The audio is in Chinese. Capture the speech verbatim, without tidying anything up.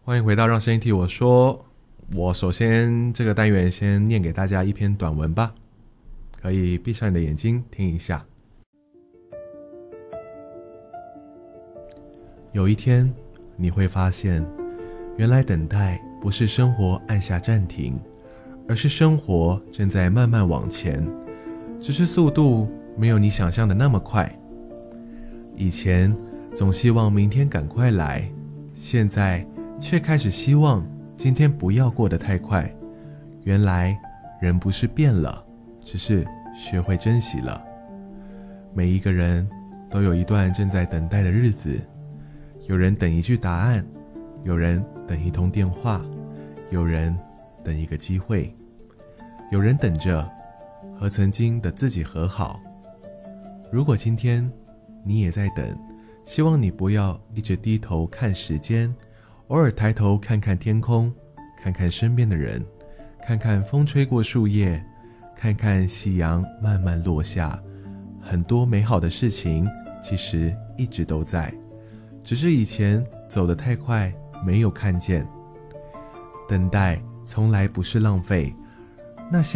欢迎回到让声音替我说。我首先这个单元先念给大家一篇短文吧，可以闭上你的眼睛听一下。有一天你会发现，原来等待不是生活按下暂停，而是生活正在慢慢往前，只是速度没有你想象的那么快。以前总希望明天赶快来，现在却开始希望今天不要过得太快。原来人不是变了，只是学会珍惜了。每一个人都有一段正在等待的日子，有人等一句答案，有人等一通电话，有人等一个机会，有人等着和曾经的自己和好。如果今天你也在等，希望你不要一直低头看时间，偶尔抬头看看天空，看看身边的人，看看风吹过树叶，看看夕阳慢慢落下。很多美好的事情其实一直都在，只是以前走得太快，没有看见。等待从来不是浪费，那些